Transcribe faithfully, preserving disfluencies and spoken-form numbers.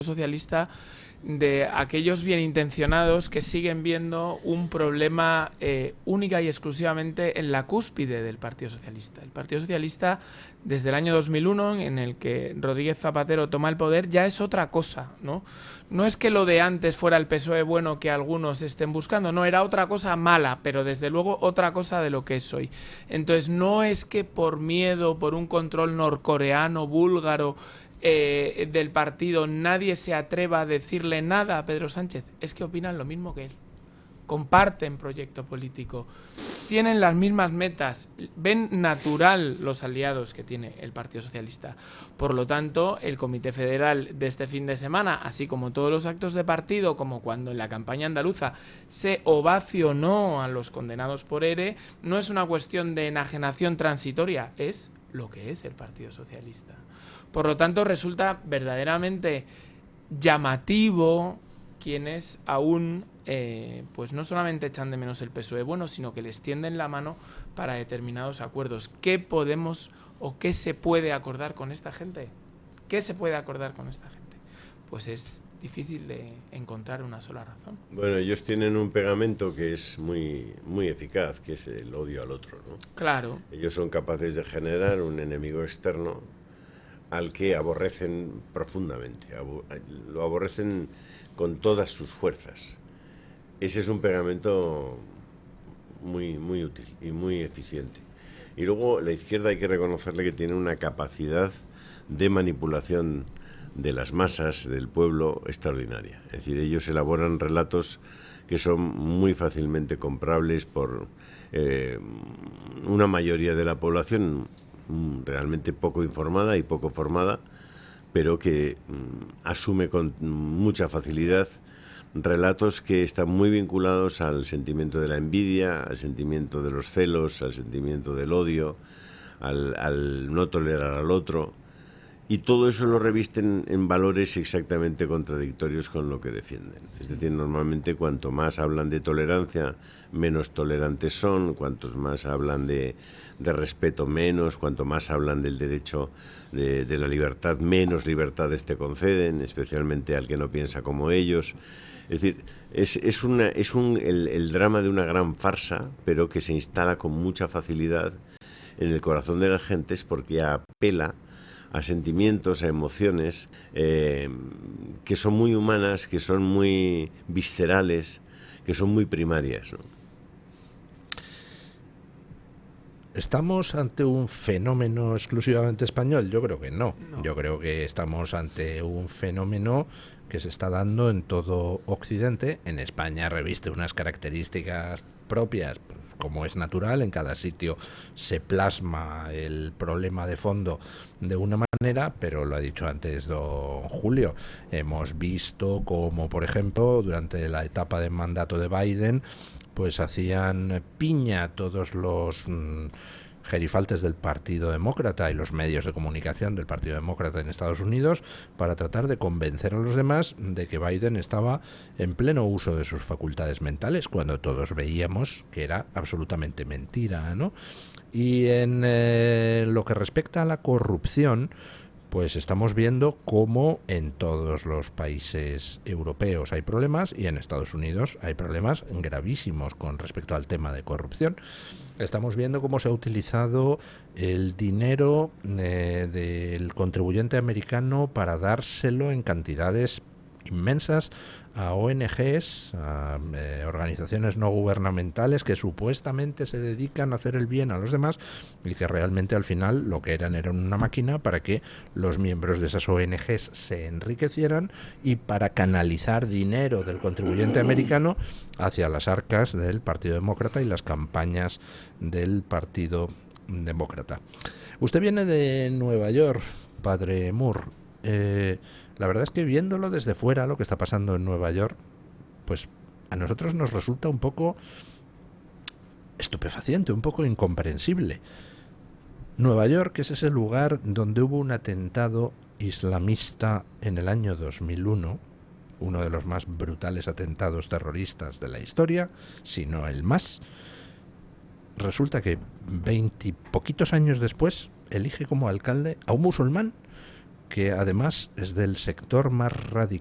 socialista de aquellos bien intencionados que siguen viendo un problema eh, única y exclusivamente en la cúspide del Partido Socialista. El Partido Socialista, desde el año dos mil uno, en el que Rodríguez Zapatero toma el poder, ya es otra cosa, ¿no? No es que lo de antes fuera el P S O E bueno que algunos estén buscando, no, era otra cosa mala, pero desde luego otra cosa de lo que es hoy. Entonces no es que por miedo, por un control norcoreano, búlgaro, Eh, del partido, nadie se atreva a decirle nada a Pedro Sánchez. Es que opinan lo mismo que él, comparten proyecto político, tienen las mismas metas, ven natural los aliados que tiene el Partido Socialista. Por lo tanto, el Comité Federal de este fin de semana, así como todos los actos de partido, como cuando en la campaña andaluza se ovacionó a los condenados por ERE, no es una cuestión de enajenación transitoria, es lo que es el Partido Socialista. Por lo tanto, resulta verdaderamente llamativo quienes aún, eh, pues no solamente echan de menos el P S O E bueno, sino que les tienden la mano para determinados acuerdos. ¿Qué podemos o qué se puede acordar con esta gente? ¿Qué se puede acordar con esta gente? Pues es difícil de encontrar una sola razón. Bueno, ellos tienen un pegamento que es muy, muy eficaz, que es el odio al otro, ¿no? Claro. Ellos son capaces de generar un enemigo externo al que aborrecen profundamente, lo aborrecen con todas sus fuerzas. Ese es un pegamento muy, muy útil y muy eficiente. Y luego la izquierda hay que reconocerle que tiene una capacidad de manipulación de las masas, del pueblo, extraordinaria. Es decir, ellos elaboran relatos que son muy fácilmente comprables por eh, una mayoría de la población realmente poco informada y poco formada, pero que mm, asume con mucha facilidad relatos que están muy vinculados al sentimiento de la envidia, al sentimiento de los celos, al sentimiento del odio, al, al no tolerar al otro, y todo eso lo revisten en valores exactamente contradictorios con lo que defienden. Es decir, normalmente cuanto más hablan de tolerancia, menos tolerantes son, cuantos más hablan de, de respeto, menos, cuanto más hablan del derecho de, de la libertad, menos libertades te conceden, especialmente al que no piensa como ellos. Es decir, es, es, una, es un, el, el drama de una gran farsa, pero que se instala con mucha facilidad en el corazón de las gentes porque apela a sentimientos, a emociones eh, que son muy humanas, que son muy viscerales, que son muy primarias, ¿no? ¿Estamos ante un fenómeno exclusivamente español? Yo creo que no. no. Yo creo que estamos ante un fenómeno que se está dando en todo Occidente. En España reviste unas características propias, como es natural, en cada sitio se plasma el problema de fondo de una manera, pero lo ha dicho antes don Julio, hemos visto como, por ejemplo, durante la etapa de mandato de Biden, pues hacían piña todos los mmm, gerifaltes del Partido Demócrata y los medios de comunicación del Partido Demócrata en Estados Unidos para tratar de convencer a los demás de que Biden estaba en pleno uso de sus facultades mentales, cuando todos veíamos que era absolutamente mentira, ¿no? Y en eh, lo que respecta a la corrupción, pues estamos viendo cómo en todos los países europeos hay problemas y en Estados Unidos hay problemas gravísimos con respecto al tema de corrupción. Estamos viendo cómo se ha utilizado el dinero eh, del contribuyente americano para dárselo en cantidades inmensas a O N Ges, a eh, organizaciones no gubernamentales que supuestamente se dedican a hacer el bien a los demás y que realmente al final lo que eran era una máquina para que los miembros de esas O N Ges se enriquecieran y para canalizar dinero del contribuyente americano hacia las arcas del Partido Demócrata y las campañas del Partido Demócrata. Usted viene de Nueva York, padre Moore. Eh, La verdad es que viéndolo desde fuera, lo que está pasando en Nueva York, pues a nosotros nos resulta un poco estupefaciente, un poco incomprensible. Nueva York es ese lugar donde hubo un atentado islamista en el año dos mil uno, uno de los más brutales atentados terroristas de la historia, si no el más. Resulta que veinte poquitos años después elige como alcalde a un musulmán que además es del sector más radical